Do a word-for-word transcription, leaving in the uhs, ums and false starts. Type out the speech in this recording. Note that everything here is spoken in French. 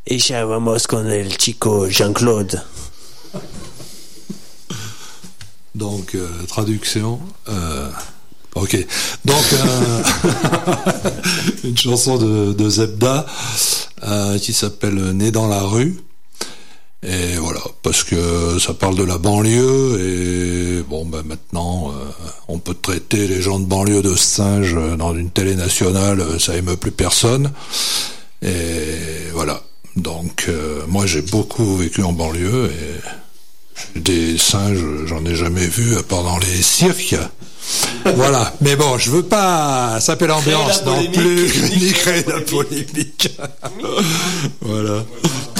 Echábamos con el chico Jean-Claude. Donc, euh, traduction. Euh, ok. Donc, euh, une chanson de, de Zebda euh, qui s'appelle Né dans la rue. Et voilà, parce que ça parle de la banlieue et bon, ben maintenant, euh, on peut traiter les gens de banlieue de singes dans une télé nationale, ça émeut plus personne. Et voilà. Donc, euh, moi, j'ai beaucoup vécu en banlieue et des singes, j'en ai jamais vu à part dans les cirques. Voilà. Mais bon, je veux pas saper l'ambiance non plus, ni créer de la polémique. Voilà.